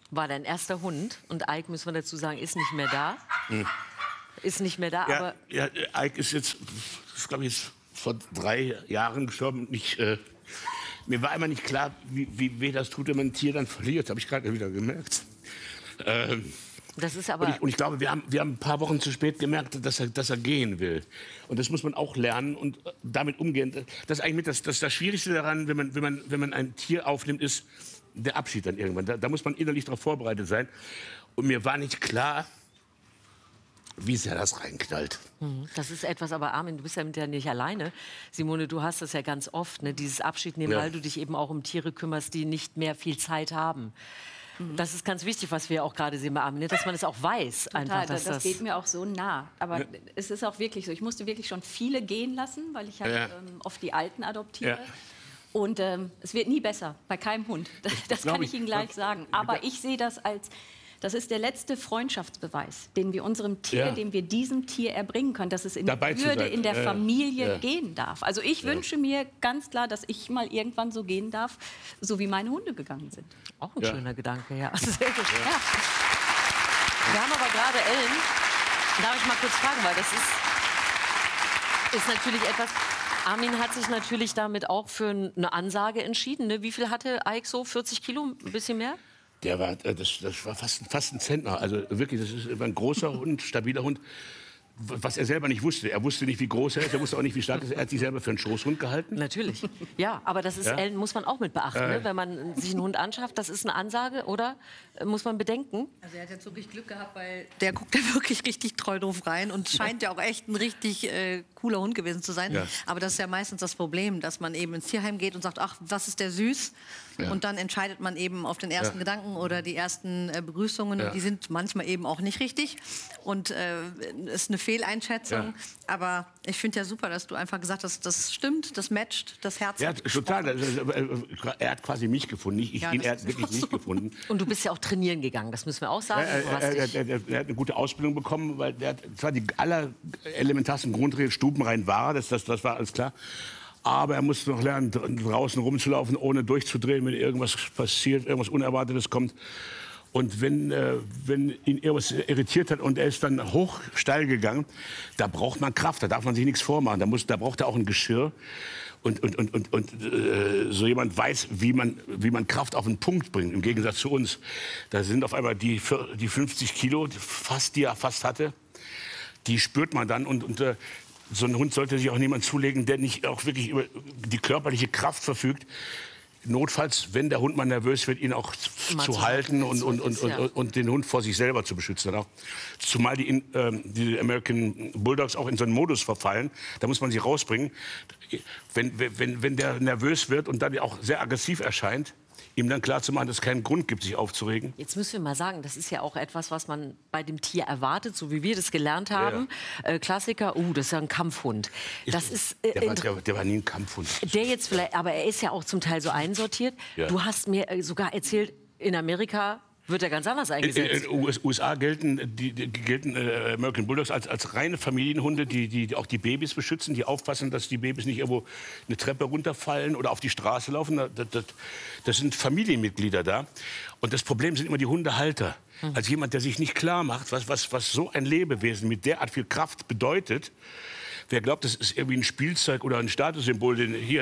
war dein erster Hund. Und Ike, müssen wir dazu sagen, ist nicht mehr da. Ist nicht mehr da, aber... Ja, Ike ist jetzt, glaube ich, vor 3 Jahren gestorben. Mir war einmal nicht klar, wie weh das tut, wenn man ein Tier dann verliert. Habe ich gerade wieder gemerkt. Das ist aber und ich glaube, wir haben ein paar Wochen zu spät gemerkt, dass er gehen will. Und das muss man auch lernen und damit umgehen. Das ist eigentlich das Schwierigste daran, wenn man ein Tier aufnimmt, ist der Abschied dann irgendwann. Da muss man innerlich darauf vorbereitet sein. Und mir war nicht klar, wie sehr das reinknallt. Das ist etwas, aber Armin, du bist ja mit der nicht alleine. Simone, du hast das ja ganz oft, ne? Dieses Abschied nehmen, weil du dich eben auch um Tiere kümmerst, die nicht mehr viel Zeit haben. Das ist ganz wichtig, was wir auch gerade sehen bei Armin, dass man es auch weiß. Total, einfach, dass das geht mir auch so nah. Aber es ist auch wirklich so. Ich musste wirklich schon viele gehen lassen, weil ich halt oft die Alten adoptiere. Und es wird nie besser, bei keinem Hund. Das kann ich Ihnen gleich sagen. Aber ich sehe das als... Das ist der letzte Freundschaftsbeweis, den wir unserem Tier, den wir diesem Tier erbringen können, dass es in Würde in der Familie gehen darf. Also ich wünsche mir ganz klar, dass ich mal irgendwann so gehen darf, so wie meine Hunde gegangen sind. Auch ein schöner Gedanke, ja. Sehr gut. Wir haben aber gerade Ellen, darf ich mal kurz fragen, weil das ist natürlich etwas... Armin hat sich natürlich damit auch für eine Ansage entschieden. Ne? Wie viel hatte Ike so? 40 Kilo? Ein bisschen mehr? Das war fast ein Zentner. Also wirklich, das ist ein großer Hund, stabiler Hund. Was er selber nicht wusste. Er wusste nicht, wie groß er ist. Er wusste auch nicht, wie stark er ist. Er hat sich selber für einen Schoßhund gehalten. Natürlich. Ja, aber das ist, muss man auch mit beachten. Ne? Wenn man sich einen Hund anschafft, das ist eine Ansage, oder? Muss man bedenken. Also er hat jetzt wirklich Glück gehabt, weil der guckt ja wirklich richtig treu drauf rein und scheint ja auch echt ein richtig cooler Hund gewesen zu sein. Ja. Aber das ist ja meistens das Problem, dass man eben ins Tierheim geht und sagt, ach, was ist der süß? Ja. Und dann entscheidet man eben auf den ersten Gedanken oder die ersten Begrüßungen. Ja. Die sind manchmal eben auch nicht richtig. Und ist eine Fehleinschätzung. Ja. Aber ich finde ja super, dass du einfach gesagt hast, das stimmt, das matcht, das Herz. Ja, total. Er hat quasi mich gefunden. Er hat wirklich mich gefunden. Und du bist ja auch trainieren gegangen, das müssen wir auch sagen. Er hat eine gute Ausbildung bekommen, weil der hat zwar die allerelementarsten Grundregeln, stubenrein war, das war alles klar. Aber er musste noch lernen, draußen rumzulaufen, ohne durchzudrehen, wenn irgendwas passiert, irgendwas Unerwartetes kommt. Und wenn ihn irgendwas irritiert hat und er ist dann hoch steil gegangen, da braucht man Kraft, da darf man sich nichts vormachen. Da braucht er auch ein Geschirr. Und so jemand weiß, wie man Kraft auf den Punkt bringt, im Gegensatz zu uns. Da sind auf einmal die 50 Kilo, die er fast hatte, die spürt man dann. So ein Hund sollte sich auch niemand zulegen, der nicht auch wirklich über die körperliche Kraft verfügt. Notfalls, wenn der Hund mal nervös wird, ihn auch zu halten und den Hund vor sich selber zu beschützen. Auch. Zumal die American Bulldogs auch in so einen Modus verfallen. Da muss man sie rausbringen. Wenn der nervös wird und dann auch sehr aggressiv erscheint, ihm dann klarzumachen, dass es keinen Grund gibt, sich aufzuregen. Jetzt müssen wir mal sagen, das ist ja auch etwas, was man bei dem Tier erwartet, so wie wir das gelernt haben. Ja. Klassiker, das ist ja ein Kampfhund. Der war nie ein Kampfhund. Der jetzt vielleicht, aber er ist ja auch zum Teil so einsortiert. Ja. Du hast mir sogar erzählt, in Amerika wird er ganz anders eingesetzt. In den USA gelten American Bulldogs als reine Familienhunde, die auch die Babys beschützen, die aufpassen, dass die Babys nicht irgendwo eine Treppe runterfallen oder auf die Straße laufen. Das sind Familienmitglieder da. Und das Problem sind immer die Hundehalter. Als jemand, der sich nicht klar macht, was so ein Lebewesen mit derart viel Kraft bedeutet. Wer glaubt, das ist irgendwie ein Spielzeug oder ein Statussymbol,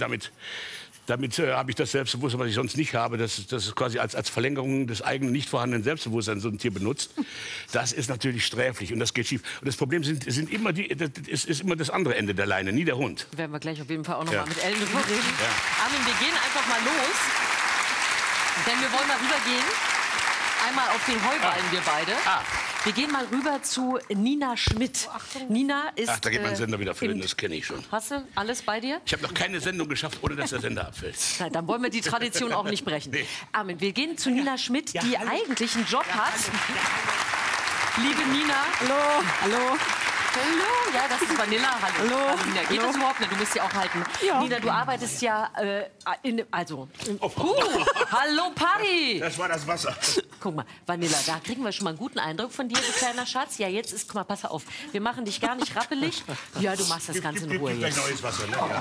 damit habe ich das Selbstbewusstsein, was ich sonst nicht habe, das ist quasi als Verlängerung des eigenen nicht vorhandenen Selbstbewusstseins so ein Tier benutzt. Das ist natürlich sträflich und das geht schief. Und das Problem ist immer das andere Ende der Leine, nie der Hund. Werden wir gleich auf jeden Fall auch noch mal mit Ellen drüber reden. Ja. Armin, wir gehen einfach mal los, denn wir wollen mal rübergehen. Einmal auf den Heuballen, wir beide. Wir gehen mal rüber zu Nina Schmidt. Nina ist... Ach, da geht mein Sender wieder für das kenne ich schon. Hast du alles bei dir? Ich habe noch keine Sendung geschafft, ohne dass der Sender abfällt. Na, dann wollen wir die Tradition auch nicht brechen. Nee. Armin, wir gehen zu Nina Schmidt, die eigentlich einen Job hat. Liebe Nina. Hallo. Hallo. Hallo, ja, das ist Vanilla. Hallo. Hallo. Nina, geht das überhaupt nicht? Du musst sie auch halten. Ja. Nina, du arbeitest ja hallo Party. Das war das Wasser. Guck mal, Vanilla, da kriegen wir schon mal einen guten Eindruck von dir, du kleiner Schatz. Ja, jetzt ist, guck mal, pass auf, wir machen dich gar nicht rappelig. Ja, du machst das Ganze in Ruhe jetzt. Neues Wasser, ne? Ja.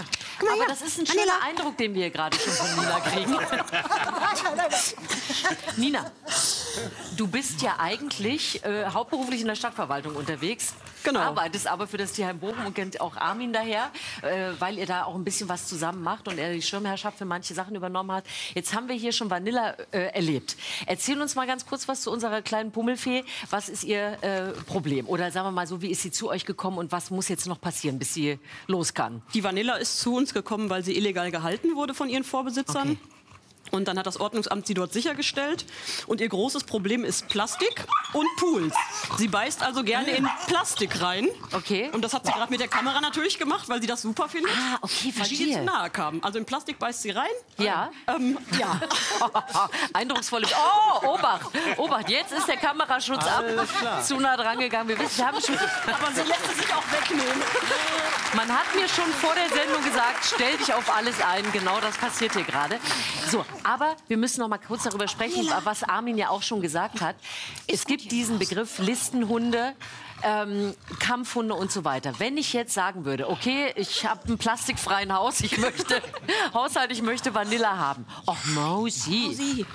Aber das ist ein schöner Eindruck, den wir gerade schon von Nina kriegen. Nina, du bist ja eigentlich hauptberuflich in der Stadtverwaltung unterwegs. Genau. Arbeitest aber für das Tierheim Bochum und kennt auch Armin daher, weil ihr da auch ein bisschen was zusammen macht und er die Schirmherrschaft für manche Sachen übernommen hat. Jetzt haben wir hier schon Vanilla erlebt. Erzähl uns mal ganz kurz was zu unserer kleinen Pummelfee. Was ist ihr Problem? Oder sagen wir mal so, wie ist sie zu euch gekommen und was muss jetzt noch passieren, bis sie los kann? Die Vanilla ist zu uns gekommen, weil sie illegal gehalten wurde von ihren Vorbesitzern. Okay. Und dann hat das Ordnungsamt sie dort sichergestellt. Und ihr großes Problem ist Plastik und Pools. Sie beißt also gerne in Plastik rein. Okay. Und das hat sie gerade mit der Kamera natürlich gemacht, weil sie das super findet. Ah, okay, weil die ihr zu nahe kamen. Also in Plastik beißt sie rein. Ja. Ja. Eindrucksvoll. Oh, Obacht. Obacht, jetzt ist der Kameraschutz ab. Zu nah dran gegangen. Wir wissen, wir haben schon... Aber sie lässt es sich auch wegnehmen. Man hat mir schon vor der Sendung gesagt, stell dich auf alles ein. Genau das passiert hier gerade. So, aber wir müssen noch mal kurz darüber sprechen, was Armin ja auch schon gesagt hat. Es gibt diesen Begriff Listenhunde, Kampfhunde und so weiter. Wenn ich jetzt sagen würde, okay, ich habe einen plastikfreien ich möchte Vanilla haben. Och, Mausi.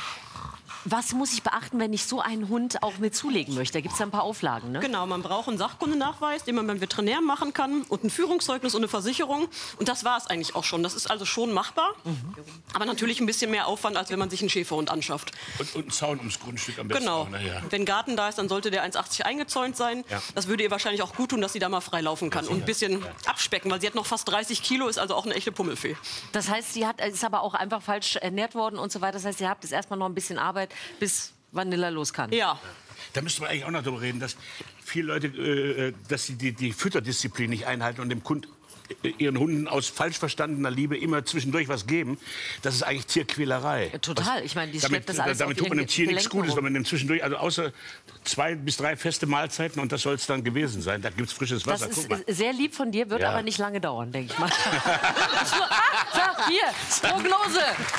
Was muss ich beachten, wenn ich so einen Hund auch mir zulegen möchte? Da gibt es ja ein paar Auflagen, ne? Genau, man braucht einen Sachkundenachweis, den man beim Veterinär machen kann und ein Führungszeugnis und eine Versicherung. Und das war es eigentlich auch schon. Das ist also schon machbar, aber natürlich ein bisschen mehr Aufwand, als wenn man sich einen Schäferhund anschafft. Und einen Zaun ums Grundstück am besten. Genau. Auch, ja. Wenn Garten da ist, dann sollte der 1,80 eingezäunt sein. Ja. Das würde ihr wahrscheinlich auch gut tun, dass sie da mal frei laufen kann und ein bisschen abspecken, weil sie hat noch fast 30 Kilo, ist also auch eine echte Pummelfee. Das heißt, sie ist aber auch einfach falsch ernährt worden und so weiter. Das heißt, ihr habt jetzt erstmal noch ein bisschen Arbeit, bis Vanilla los kann. Ja. Da müsste man eigentlich auch noch darüber reden, dass viele Leute, dass sie die Fütterdisziplin nicht einhalten und dem Hund ihren Hunden aus falsch verstandener Liebe immer zwischendurch was geben. Das ist eigentlich Tierquälerei. Total. Ich meine, die schleppt das alles damit auf tut man dem Tier nichts Gelenken Gutes, wenn man dem zwischendurch, also außer 2 bis 3 feste Mahlzeiten, und das soll es dann gewesen sein. Da gibt es frisches Wasser. Das ist sehr lieb von dir, wird aber nicht lange dauern, denke ich mal. Hier, Prognose.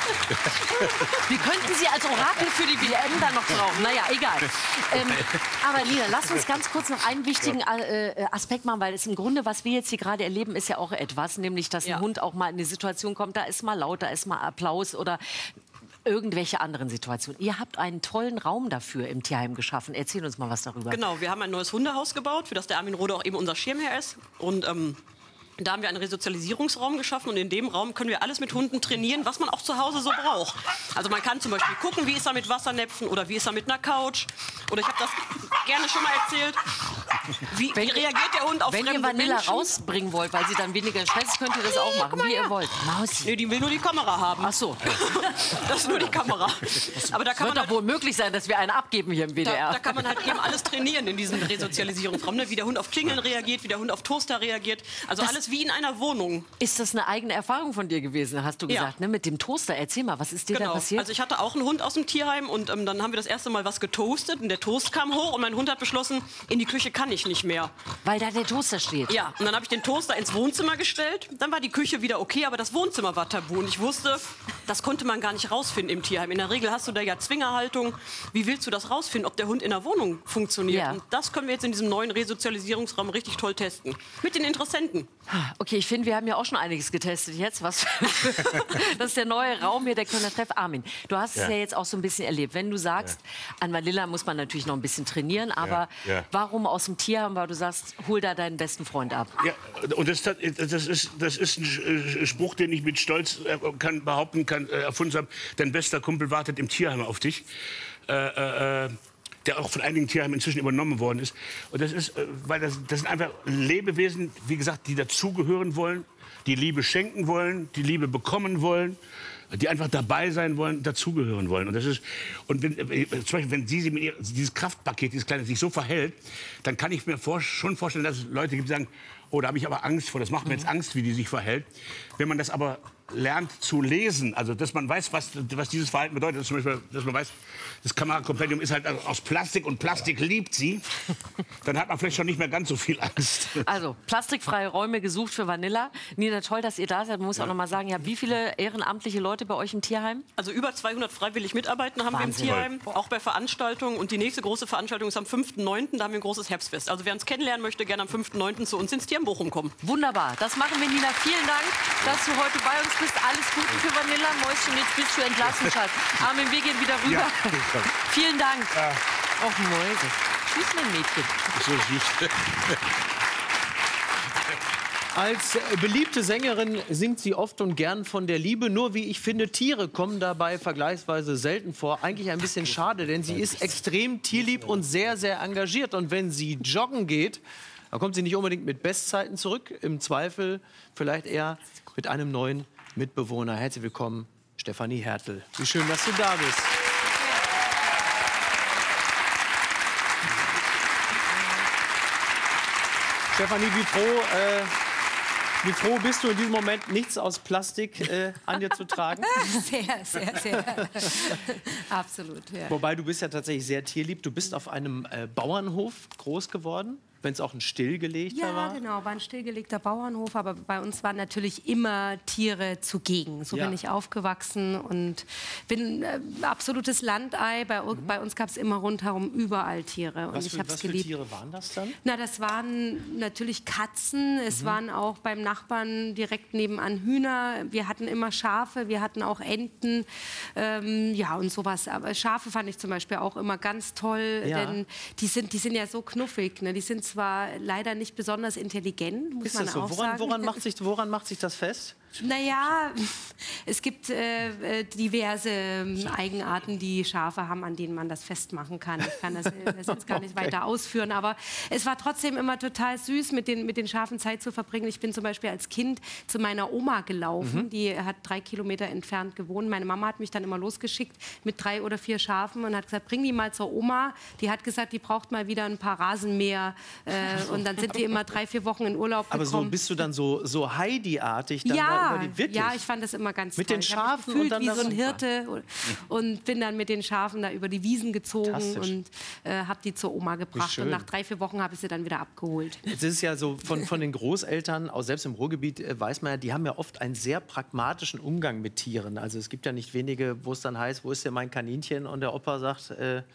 Wir könnten Sie als Orakel für die WM dann noch brauchen. Naja, egal. Aber Nina, lass uns ganz kurz noch einen wichtigen Aspekt machen, weil es im Grunde, was wir jetzt hier gerade erleben, ist ja auch etwas, nämlich, dass ein Hund auch mal in eine Situation kommt, da ist mal laut, da ist mal Applaus oder irgendwelche anderen Situationen. Ihr habt einen tollen Raum dafür im Tierheim geschaffen. Erzähl uns mal was darüber. Genau, wir haben ein neues Hundehaus gebaut, für das der Armin Rohde auch eben unser Schirmherr ist. Und da haben wir einen Resozialisierungsraum geschaffen und in dem Raum können wir alles mit Hunden trainieren, was man auch zu Hause so braucht. Also man kann zum Beispiel gucken, wie ist er mit Wassernäpfen oder wie ist er mit einer Couch. Oder ich habe das gerne schon mal erzählt. Wie reagiert der Hund auf fremde Menschen? Wenn ihr Vanilla rausbringen wollt, weil sie dann weniger Stress, könnt ihr das auch machen, wie ihr wollt. Mausi. Nee, die will nur die Kamera haben. Ach so. Das ist nur die Kamera. Aber da kann wird doch wohl möglich sein, dass wir einen abgeben hier im WDR. Da kann man halt eben alles trainieren in diesem Resozialisierungsraum. Ne? Wie der Hund auf Klingeln reagiert, wie der Hund auf Toaster reagiert. Also alles wie in einer Wohnung. Ist das eine eigene Erfahrung von dir gewesen, hast du gesagt, ne? Mit dem Toaster? Erzähl mal, was ist dir da passiert? Also ich hatte auch einen Hund aus dem Tierheim und dann haben wir das erste Mal was getoastet und der Toast kam hoch und mein Hund hat beschlossen, in die Küche kann ich nicht mehr. Weil da der Toaster steht? Ja, und dann habe ich den Toaster ins Wohnzimmer gestellt. Dann war die Küche wieder okay, aber das Wohnzimmer war tabu. Und ich wusste, das konnte man gar nicht rausfinden im Tierheim. In der Regel hast du da ja Zwingerhaltung. Wie willst du das rausfinden, ob der Hund in der Wohnung funktioniert? Ja. Und das können wir jetzt in diesem neuen Resozialisierungsraum richtig toll testen. Mit den Interessenten. Okay, ich finde, wir haben ja auch schon einiges getestet jetzt. Das ist der neue Raum hier, der Kölner Treff. Armin, du hast es ja jetzt auch so ein bisschen erlebt. Wenn du sagst, an Vanilla muss man natürlich noch ein bisschen trainieren, aber warum aus dem Tierheim, weil du sagst, hol da deinen besten Freund ab? Ja, und das ist ein Spruch, den ich mit Stolz behaupten kann, erfunden habe. Dein bester Kumpel wartet im Tierheim auf dich. Der auch von einigen Tierheimen inzwischen übernommen worden ist. Und das ist, weil das sind einfach Lebewesen, wie gesagt, die dazugehören wollen, die Liebe schenken wollen, die Liebe bekommen wollen, die einfach dabei sein wollen, dazugehören wollen. Und das ist, und wenn, zum Beispiel, wenn sie mit dieses Kraftpaket, dieses kleine, sich so verhält, dann kann ich mir schon vorstellen, dass es Leute gibt, die sagen, oh, da habe ich aber Angst vor, das macht mir jetzt Angst, wie die sich verhält. Wenn man das aber lernt zu lesen, also dass man weiß, was dieses Verhalten bedeutet, dass, zum Beispiel, dass man weiß, das Kamerakompendium ist halt aus Plastik und Plastik liebt sie, dann hat man vielleicht schon nicht mehr ganz so viel Angst. Also, plastikfreie Räume gesucht für Vanilla. Nina, toll, dass ihr da seid. Man muss auch noch mal sagen, ja, wie viele ehrenamtliche Leute bei euch im Tierheim? Also über 200 freiwillig Mitarbeitende haben wir im Tierheim, auch bei Veranstaltungen. Und die nächste große Veranstaltung ist am 5.9., da haben wir ein großes Herbstfest. Also wer uns kennenlernen möchte, gerne am 5.9. zu uns ins Tierheim Bochum kommen. Wunderbar, das machen wir, Nina. Vielen Dank, dass du heute bei uns bist. Alles Gute für Vanilla, Mäuschen. Jetzt bist du entlassen, Schatz. Armin, wir gehen wieder rüber. Ja, vielen Dank. Ja. Och, Mäuse. Tschüss, mein Mädchen. So süß. Als beliebte Sängerin singt sie oft und gern von der Liebe. Nur, wie ich finde, Tiere kommen dabei vergleichsweise selten vor. Eigentlich ein bisschen schade, denn sie ist extrem tierlieb und sehr, sehr engagiert. Und wenn sie joggen geht, dann kommt sie nicht unbedingt mit Bestzeiten zurück. Im Zweifel vielleicht eher mit einem neuen Mitbewohner. Herzlich willkommen, Stefanie Hertel. Wie schön, dass du da bist. Stefanie, wie froh bist du in diesem Moment, nichts aus Plastik an dir zu tragen? Sehr, sehr, sehr. Absolut, ja. Wobei, du bist ja tatsächlich sehr tierlieb. Du bist auf einem Bauernhof groß geworden, wenn es auch ein stillgelegter war. Ja, genau, war ein stillgelegter Bauernhof, aber bei uns waren natürlich immer Tiere zugegen. So bin ich aufgewachsen und bin absolutes Landei. Bei uns gab es immer rundherum überall Tiere. Und Was für Tiere waren das dann? Na, das waren natürlich Katzen. Es waren auch beim Nachbarn direkt nebenan Hühner. Wir hatten immer Schafe, wir hatten auch Enten, ja und sowas. Aber Schafe fand ich zum Beispiel auch immer ganz toll, denn die sind ja so knuffig. Ne? Die sind zwar leider nicht besonders intelligent, muss man auch sagen. Woran macht sich das fest? Naja, es gibt diverse Eigenarten, die Schafe haben, an denen man das festmachen kann. Ich kann das jetzt gar nicht weiter ausführen, aber es war trotzdem immer total süß, mit den Schafen Zeit zu verbringen. Ich bin zum Beispiel als Kind zu meiner Oma gelaufen, die hat 3 Kilometer entfernt gewohnt. Meine Mama hat mich dann immer losgeschickt mit 3 oder 4 Schafen und hat gesagt, bring die mal zur Oma. Die hat gesagt, die braucht mal wieder ein paar Rasenmäher und dann sind die immer 3, 4 Wochen in Urlaub gekommen. Aber so bist du dann so Heidi-artig dann ja, ich fand das immer ganz mit toll. den Schafen und dann wie so ein Hirte und bin dann mit den Schafen da über die Wiesen gezogen und habe die zur Oma gebracht. Und nach 3, 4 Wochen habe ich sie dann wieder abgeholt. Es ist ja so, von den Großeltern, auch selbst im Ruhrgebiet, weiß man ja, die haben ja oft einen sehr pragmatischen Umgang mit Tieren. Also es gibt ja nicht wenige, wo es dann heißt, wo ist denn mein Kaninchen? Und der Opa sagt,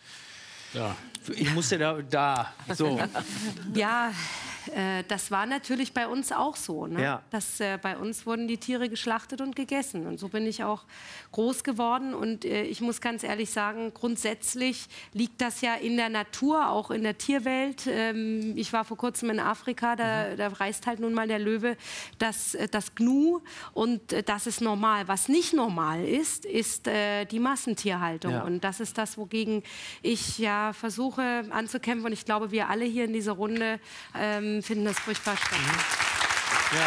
ja, ich muss ja da. So. Ja, das war natürlich bei uns auch so. Ne? Ja. Bei uns wurden die Tiere geschlachtet und gegessen. Und so bin ich auch groß geworden. Und ich muss ganz ehrlich sagen, grundsätzlich liegt das ja in der Natur, auch in der Tierwelt. Ich war vor kurzem in Afrika, da reist halt nun mal der Löwe das Gnu. Und das ist normal. Was nicht normal ist, ist die Massentierhaltung. Ja. Und das ist das, wogegen ich ja versuche anzukämpfen. Und ich glaube, wir alle hier in dieser Runde finden das furchtbar spannend. Ja.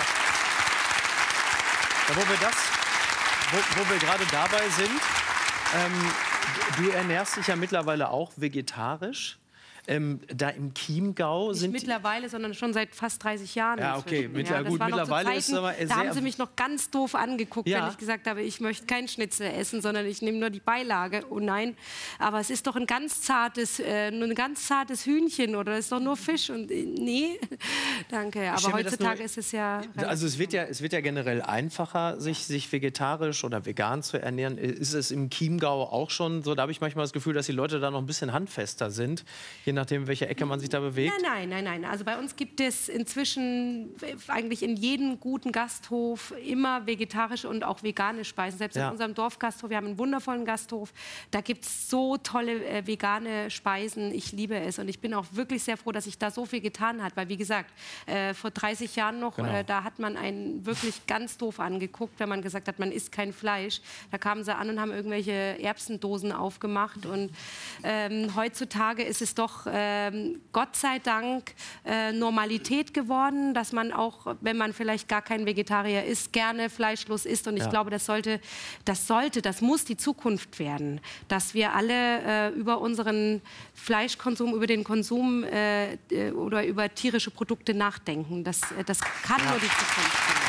Wo wir gerade dabei sind, du ernährst dich ja mittlerweile auch vegetarisch. Da im Chiemgau sind... Nicht mittlerweile, sondern schon seit fast 30 Jahren. Ja, okay. Mittlerweile ist es aber da haben sie mich noch ganz doof angeguckt, wenn ich gesagt habe, ich möchte kein Schnitzel essen, sondern ich nehme nur die Beilage. Oh nein, aber es ist doch ein ganz zartes Hühnchen oder es ist doch nur Fisch. Und nee, danke. Aber heutzutage ist es ja... Also es wird ja generell einfacher, sich vegetarisch oder vegan zu ernähren. Ist es im Chiemgau auch schon so? Da habe ich manchmal das Gefühl, dass die Leute da noch ein bisschen handfester sind. Je nachdem, in welcher Ecke man sich da bewegt? Nein. Also bei uns gibt es inzwischen eigentlich in jedem guten Gasthof immer vegetarische und auch vegane Speisen. Selbst in unserem Dorfgasthof, wir haben einen wundervollen Gasthof, da gibt es so tolle vegane Speisen. Ich liebe es und ich bin auch wirklich sehr froh, dass sich da so viel getan hat. Weil wie gesagt, vor 30 Jahren noch, da hat man einen wirklich ganz doof angeguckt, wenn man gesagt hat, man isst kein Fleisch. Da kamen sie an und haben irgendwelche Erbsendosen aufgemacht. Und heutzutage ist es doch Gott sei Dank Normalität geworden, dass man auch, wenn man vielleicht gar kein Vegetarier ist, gerne fleischlos isst. Und ich glaube, das muss die Zukunft werden, dass wir alle über unseren Fleischkonsum, über den Konsum oder über tierische Produkte nachdenken. Das kann nur die Zukunft sein.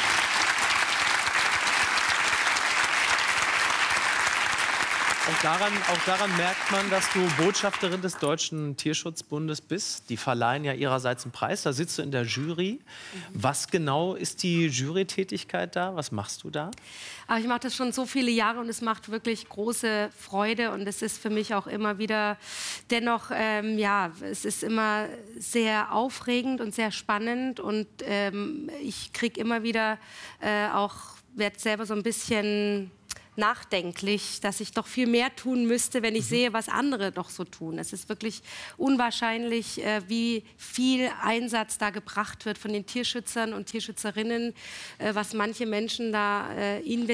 Auch daran merkt man, dass du Botschafterin des Deutschen Tierschutzbundes bist. Die verleihen ja ihrerseits einen Preis. Da sitzt du in der Jury. Was genau ist die Jurytätigkeit da? Was machst du da? Aber ich mache das schon so viele Jahre und es macht wirklich große Freude. Und es ist für mich auch immer wieder, dennoch, es ist immer sehr aufregend und sehr spannend. Und ich kriege immer wieder auch werde selber so ein bisschen nachdenklich, dass ich doch viel mehr tun müsste, wenn ich sehe, was andere doch so tun. Es ist wirklich unwahrscheinlich, wie viel Einsatz da gebracht wird von den Tierschützern und Tierschützerinnen, was manche Menschen da investieren.